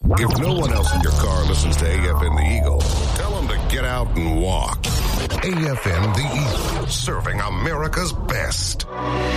If no one else in your car listens to AFM The Eagle, tell them to get out and walk. AFM The Eagle, serving America's best.